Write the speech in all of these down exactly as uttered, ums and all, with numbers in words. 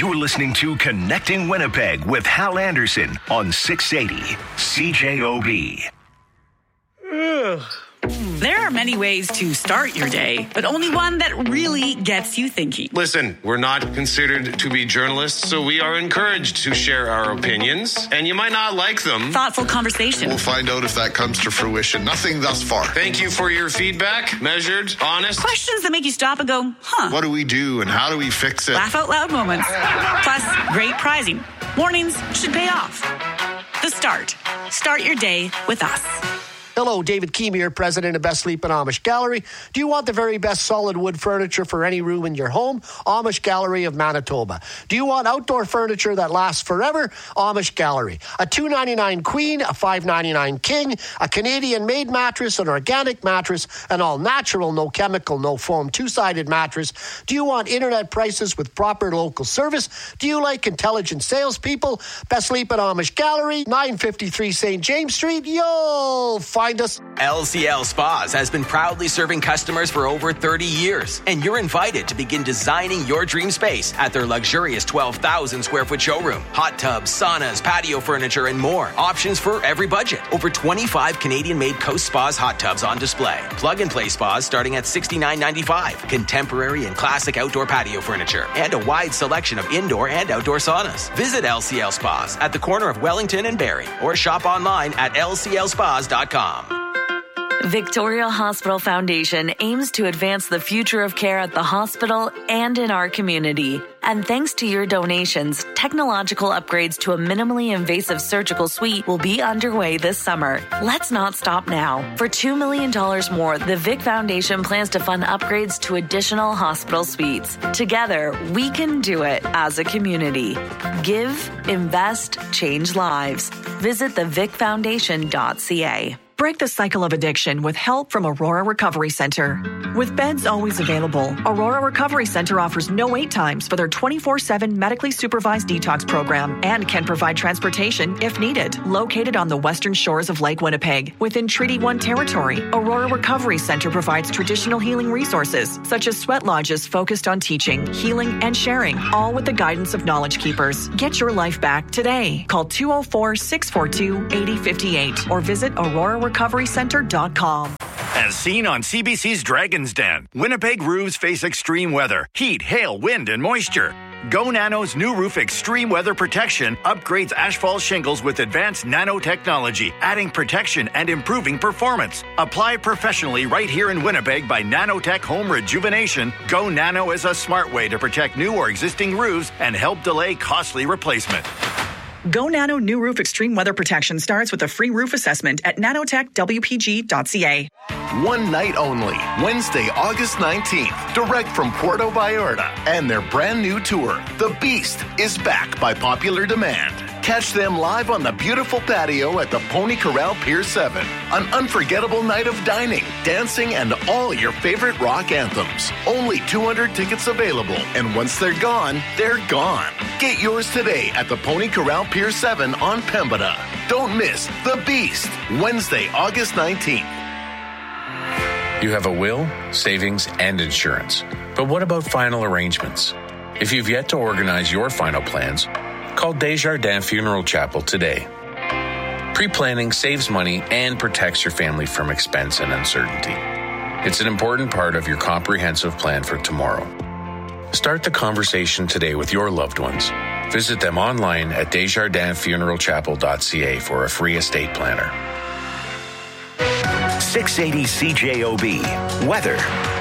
You're listening to Connecting Winnipeg with Hal Anderson on six eighty C J O B. There are many ways to start your day, but only one that really gets you thinking. Listen, we're not considered to be journalists, so we are encouraged to share our opinions, and you might not like them. Thoughtful conversation. We'll find out if that comes to fruition. Nothing thus far. Thank you for your feedback. Measured, honest. Questions that make you stop and go, huh? What do we do and how do we fix it? Laugh out loud moments. Plus, great prizing. Mornings should pay off. The Start. Start your day with us. Hello, David Keem here, president of Best Sleep and Amish Gallery. Do you want the very best solid wood furniture for any room in your home? Amish Gallery of Manitoba. Do you want outdoor furniture that lasts forever? Amish Gallery. A two ninety-nine queen, a five ninety-nine king, a Canadian-made mattress, an organic mattress, an all-natural, no chemical, no foam, two-sided mattress. Do you want internet prices with proper local service? Do you like intelligent salespeople? Best Sleep and Amish Gallery, nine fifty-three Saint James Street. You'll find us. L C L Spas has been proudly serving customers for over thirty years, and you're invited to begin designing your dream space at their luxurious twelve thousand square foot showroom. Hot tubs, saunas, patio furniture, and more. Options for every budget. Over twenty-five Canadian-made Coast Spas hot tubs on display. Plug-and-play spas starting at sixty-nine ninety-five. Contemporary and classic outdoor patio furniture, and a wide selection of indoor and outdoor saunas. Visit L C L Spas at the corner of Wellington and Barrie, or shop online at L C L spas dot com. Victoria Hospital Foundation aims to advance the future of care at the hospital and in our community. And thanks to your donations, technological upgrades to a minimally invasive surgical suite will be underway this summer. Let's not stop now. For two million dollars more, the Vic Foundation plans to fund upgrades to additional hospital suites. Together, we can do it as a community. Give, invest, change lives. Visit the vic foundation dot c a. Break the cycle of addiction with help from Aurora Recovery Center. With beds always available, Aurora Recovery Center offers no wait times for their twenty-four seven medically supervised detox program and can provide transportation if needed. Located on the western shores of Lake Winnipeg, within Treaty one territory, Aurora Recovery Center provides traditional healing resources, such as sweat lodges focused on teaching, healing, and sharing, all with the guidance of Knowledge Keepers. Get your life back today. Call two oh four, six four two, eight oh five eight or visit aurora recovery center dot com. As seen on C B C's Dragon's Den, Winnipeg roofs face extreme weather, heat, hail, wind, and moisture. Go Nano's new roof extreme weather protection upgrades asphalt shingles with advanced nanotechnology, adding protection and improving performance. Apply professionally right here in Winnipeg by Nanotech Home Rejuvenation. Go Nano is a smart way to protect new or existing roofs and help delay costly replacement. Go Nano New Roof Extreme Weather Protection starts with a free roof assessment at nanotech w p g dot c a. One night only, Wednesday, August nineteenth, direct from Puerto Vallarta, and their brand new tour, The Beast, is back by popular demand. Catch them live on the beautiful patio at the Pony Corral Pier seven. An unforgettable night of dining, dancing, and all your favorite rock anthems. Only two hundred tickets available, and once they're gone, they're gone. Get yours today at the Pony Corral Pier seven on Pembina. Don't miss The Beast, Wednesday, August nineteenth. You have a will, savings, and insurance. But what about final arrangements? If you've yet to organize your final plans, call Desjardins Funeral Chapel today. Pre-planning saves money and protects your family from expense and uncertainty. It's an important part of your comprehensive plan for tomorrow. Start the conversation today with your loved ones. Visit them online at desjardins funeral chapel dot c a for a free estate planner. six eighty C J O B. Weather.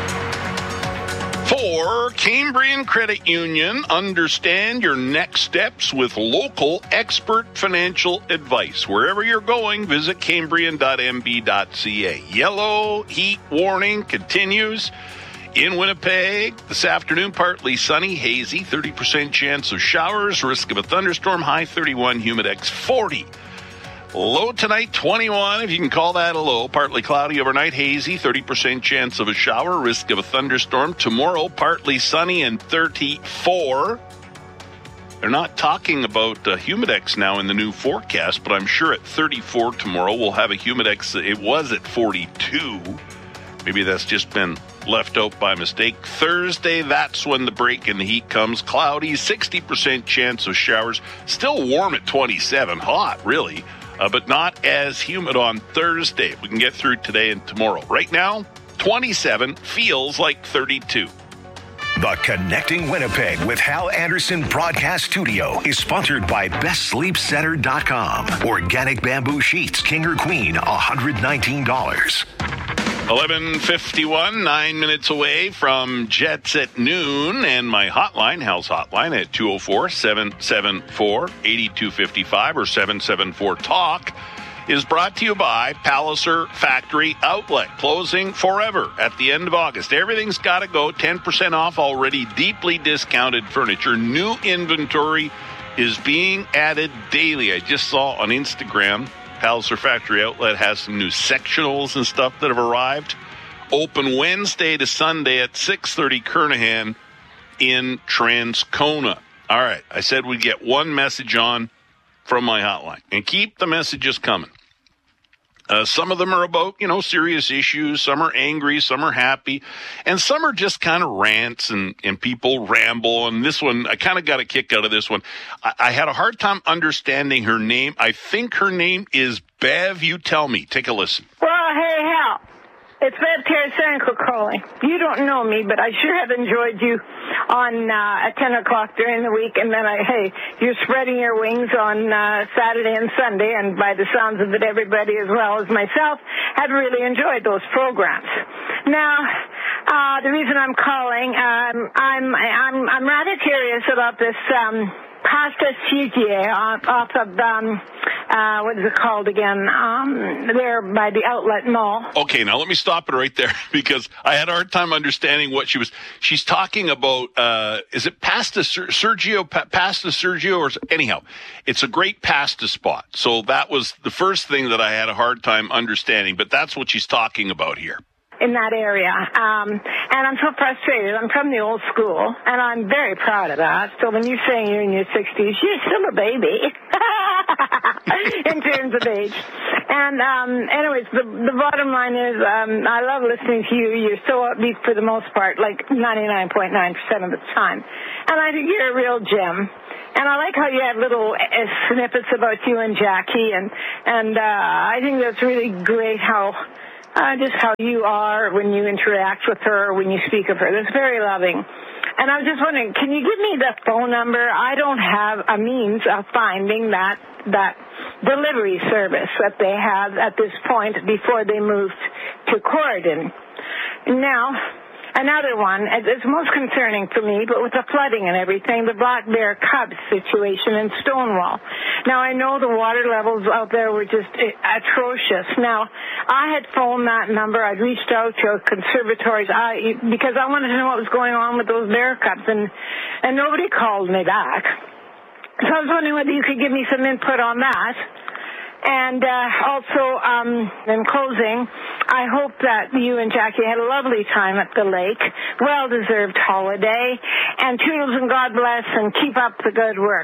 For Cambrian Credit Union, understand your next steps with local expert financial advice. Wherever you're going, visit cambrian dot m b dot c a. Yellow heat warning continues in Winnipeg. This afternoon, partly sunny, hazy, thirty percent chance of showers, risk of a thunderstorm, high thirty-one, Humidex forty. Low tonight, twenty-one, if you can call that a low. Partly cloudy overnight, hazy, thirty percent chance of a shower, risk of a thunderstorm. Tomorrow, partly sunny and thirty-four. They're not talking about uh, Humidex now in the new forecast, but I'm sure at thirty-four tomorrow we'll have a Humidex. It was at forty-two. Maybe that's just been left out by mistake. Thursday, that's when the break in the heat comes. Cloudy, sixty percent chance of showers. Still warm at twenty-seven. Hot, really, uh, but not as humid on Thursday. We can get through today and tomorrow. Right now, twenty-seven feels like thirty-two. The Connecting Winnipeg with Hal Anderson Broadcast Studio is sponsored by best sleep center dot com. Organic bamboo sheets, king or queen, one hundred nineteen dollars. eleven fifty-one, nine minutes away from Jets at noon, and my hotline, Hal's hotline, at two oh four, seven seven four, eight two five five or seven seven four talk, is brought to you by Palliser Factory Outlet, closing forever at the end of August. Everything's got to go, ten percent off already, deeply discounted furniture. New inventory is being added daily. I just saw on Instagram, Palliser Factory Outlet has some new sectionals and stuff that have arrived. Open Wednesday to Sunday at six thirty Kernahan in Transcona. All right, I said we'd get one message on from my hotline. And keep the messages coming. Uh, some of them are about, you know, serious issues. Some are angry. Some are happy. And some are just kind of rants and, and people ramble. And this one, I kind of got a kick out of this one. I, I had a hard time understanding her name. I think her name is Bev. You tell me. Take a listen. Well, hey, Hal. It's Bev Tarasenko calling. You don't know me, but I sure have enjoyed you on uh, at ten o'clock during the week. And then, I, hey, you're spreading your wings on uh, Saturday and Sunday. And by the sounds of it, everybody as well as myself have really enjoyed those programs. Now, uh, the reason I'm calling, um, I'm, I'm, I'm rather curious about this um, pasta Sigier off, off of... Um, Uh, what is it called again? Um, there by the Outlet Mall. Okay, now let me stop it right there because I had a hard time understanding what she was. She's talking about. Uh, is it pasta Sergio? Pa- pasta Sergio, or anyhow, it's a great pasta spot. So that was the first thing that I had a hard time understanding. But that's what she's talking about here. In that area. Um, and I'm so frustrated. I'm from the old school, and I'm very proud of that. So when you're saying you're in your sixties, you're still a baby in terms of age. And um, anyways, the, the bottom line is um, I love listening to you. You're so upbeat for the most part, like ninety-nine point nine percent of the time. And I think you're a real gem. And I like how you have little uh, snippets about you and Jackie. And, and uh, I think that's really great how... Uh, just how you are when you interact with her, when you speak of her. That's very loving. And I was just wondering, can you give me the phone number? I don't have a means of finding that that delivery service that they have at this point before they moved to Corridon. Now, another one, it's most concerning for me, but with the flooding and everything, the Black Bear Cubs situation in Stonewall. Now, I know the water levels out there were just atrocious. Now, I had phoned that number. I'd reached out to conservatories I, because I wanted to know what was going on with those bear cubs, and, and nobody called me back. So I was wondering whether you could give me some input on that. And uh, also, um, in closing, I hope that you and Jackie had a lovely time at the lake, well-deserved holiday, and toodles and God bless, and keep up the good work.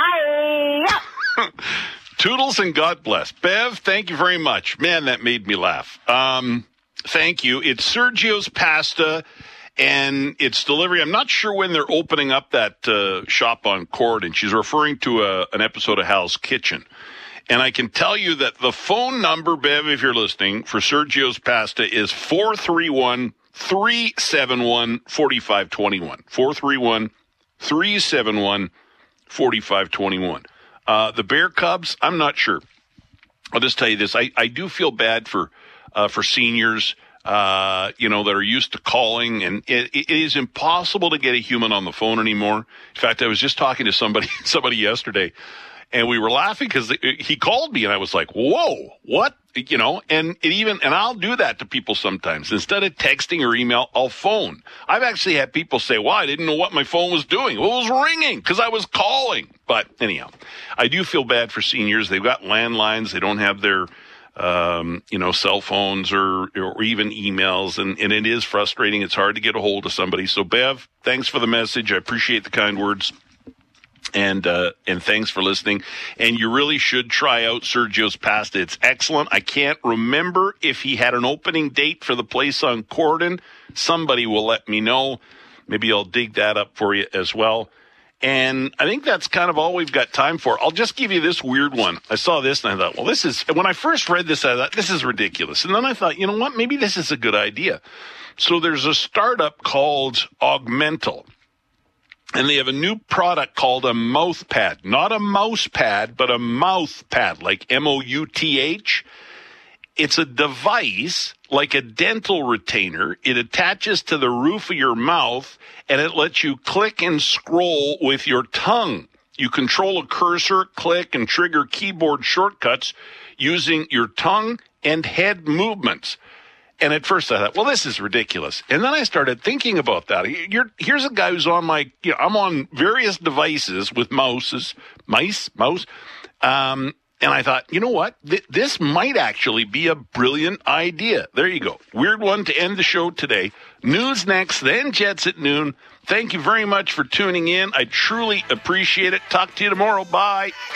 Bye! Toodles and God bless. Bev, thank you very much. Man, that made me laugh. Um, thank you. It's Sergio's Pasta and its delivery. I'm not sure when they're opening up that uh, shop on Corridon. She's referring to a, an episode of Hal's Kitchen. And I can tell you that the phone number, Bev, if you're listening, for Sergio's Pasta is four three one, three seven one, four five two one. four three one, three seven one, four five two one. Uh, the Bear Cubs, I'm not sure. I'll just tell you this. I, I do feel bad for uh, for seniors, uh, you know, that are used to calling. And it, it is impossible to get a human on the phone anymore. In fact, I was just talking to somebody somebody yesterday, and we were laughing because he called me, and I was like, whoa, what? You know, and it even, and I'll do that to people sometimes. Instead of texting or email, I'll phone. I've actually had people say, well, I didn't know what my phone was doing. Well, it was ringing because I was calling. But anyhow, I do feel bad for seniors. They've got landlines. They don't have their, um, you know, cell phones or, or even emails. And, and it is frustrating. It's hard to get a hold of somebody. So, Bev, thanks for the message. I appreciate the kind words. And uh, and thanks for listening. And you really should try out Sergio's pasta. It's excellent. I can't remember if he had an opening date for the place on Corden. Somebody will let me know. Maybe I'll dig that up for you as well. And I think that's kind of all we've got time for. I'll just give you this weird one. I saw this and I thought, well, this is, when I first read this, I thought, this is ridiculous. And then I thought, you know what, maybe this is a good idea. So there's a startup called Augmental. And they have a new product called a mouth pad. Not a mouse pad, but a mouth pad, like M O U T H. It's a device like a dental retainer. It attaches to the roof of your mouth, and it lets you click and scroll with your tongue. You control a cursor, click, and trigger keyboard shortcuts using your tongue and head movements. And at first I thought, well, this is ridiculous. And then I started thinking about that. You're, here's a guy who's on my, you know, I'm on various devices with mouses, mice, mouse. Um, and I thought, you know what? Th- this might actually be a brilliant idea. There you go. Weird one to end the show today. News next, then Jets at noon. Thank you very much for tuning in. I truly appreciate it. Talk to you tomorrow. Bye.